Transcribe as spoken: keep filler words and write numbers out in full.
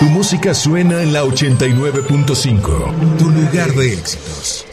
Tu música suena en la ochenta y nueve punto cinco. Tu lugar de éxitos.